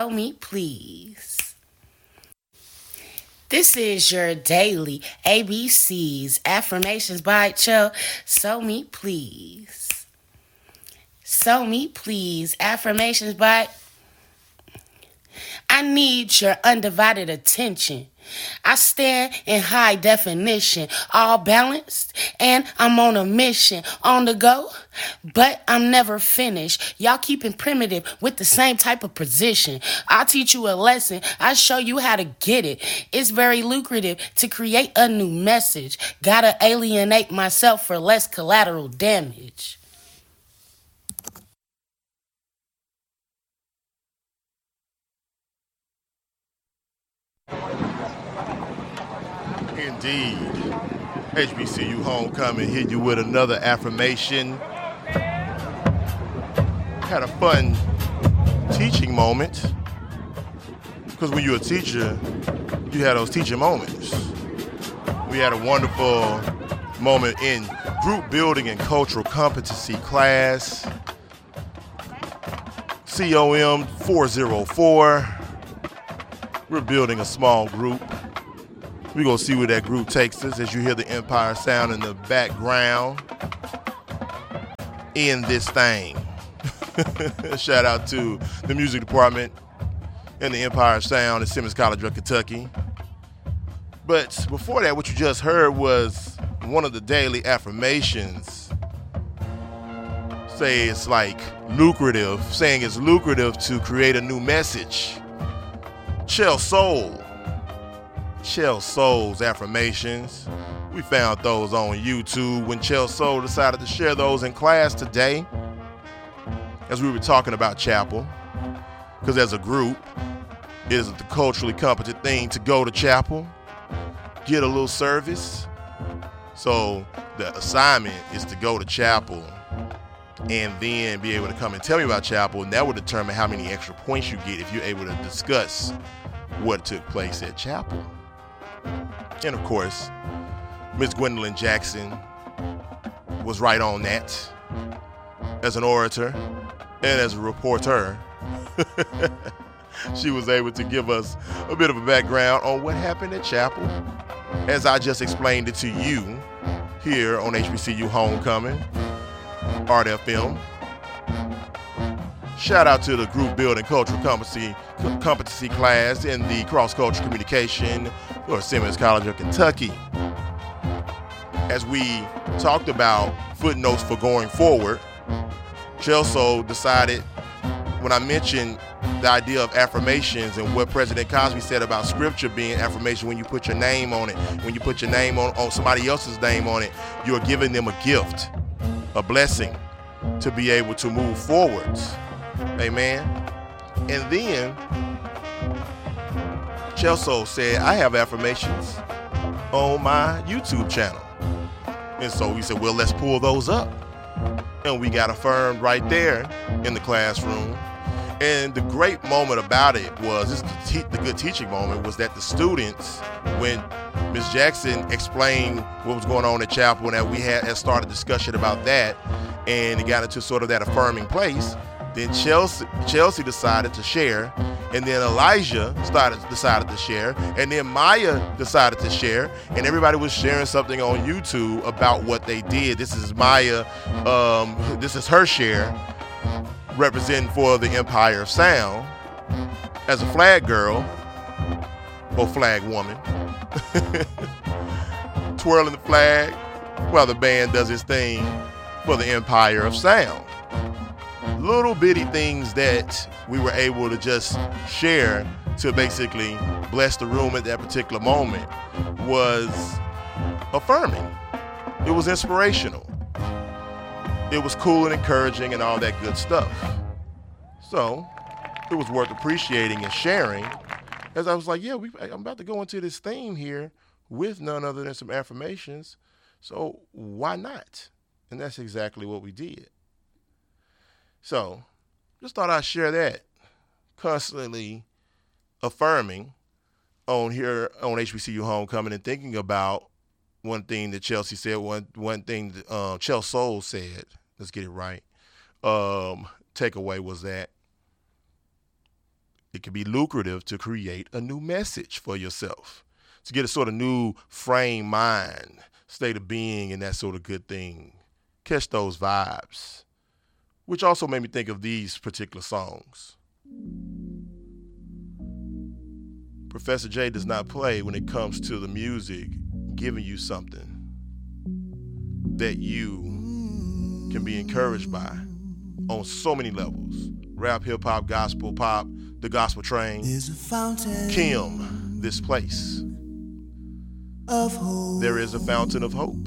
Me, please. This is your daily ABCs affirmations by Cho. So me, please. So me, please. Affirmations by I need your undivided attention. I stand in high definition, all balanced, and I'm on a mission, on the go, but I'm never finished. Y'all keeping primitive with the same type of position. I'll teach you a lesson. I show you how to get it. It's very lucrative to create a new message. Gotta alienate myself for less collateral damage. Indeed. HBCU Homecoming hit you with another affirmation. Had a fun teaching moment. Because when you're a teacher, you have those teaching moments. We had a wonderful moment in group building and cultural competency class. COM 404. We're building a small group. We're going to see where that group takes us as you hear the Empire sound in the background in this thing. Shout out to the music department and the Empire Sound at Simmons College of Kentucky. But before that, what you just heard was one of the daily affirmations. Saying it's lucrative to create a new message. Chell Soul's affirmations. We found those on YouTube when Chell Soul decided to share those in class today as we were talking about chapel. Because as a group, it is the culturally competent thing to go to chapel, get a little service. So the assignment is to go to chapel and then be able to come and tell me about chapel, and that will determine how many extra points you get if you're able to discuss what took place at chapel. And of course, Miss Gwendolyn Jackson was right on that as an orator and as a reporter. She was able to give us a bit of a background on what happened at chapel, as I just explained it to you here on HBCU Homecoming, Art FM. Shout out to the group building cultural competency class in the cross-cultural communication for Simmons College of Kentucky. As we talked about footnotes for going forward, Chelso decided, when I mentioned the idea of affirmations and what President Cosby said about scripture being affirmation, when you put your name on it, when you put your name on somebody else's name on it, you're giving them a gift, a blessing to be able to move forwards. Amen. And then Chelso said, I have affirmations on my YouTube channel. And so we said, well, let's pull those up. And we got affirmed right there in the classroom. And the great moment about it was, the good teaching moment was that the students, when Ms. Jackson explained what was going on at chapel and that we had started discussion about that, and it got into sort of that affirming place, then Chelsea decided to share, and then Elijah decided to share, and then Maya decided to share, and everybody was sharing something on YouTube about what they did. This is Maya, this is her share, representing for the Empire of Sound as a flag girl or flag woman, twirling the flag while the band does its thing for the Empire of Sound. Little bitty things that we were able to just share to basically bless the room at that particular moment was affirming. It was inspirational. It was cool and encouraging and all that good stuff. So it was worth appreciating and sharing, as I was like, yeah, I'm about to go into this theme here with none other than some affirmations. So why not? And that's exactly what we did. So just thought I'd share that. Constantly affirming on here on HBCU Homecoming and thinking about one thing that Chelsea said, one thing that Chelsea Soul said. Let's get it right. Takeaway was that it can be lucrative to create a new message for yourself, to get a sort of new frame mind, state of being, and that sort of good thing. Catch those vibes, which also made me think of these particular songs. Professor J does not play when it comes to the music giving you something that you can be encouraged by on so many levels. Rap, hip hop, gospel, pop, the gospel train. Kim, this place. There is a fountain of hope.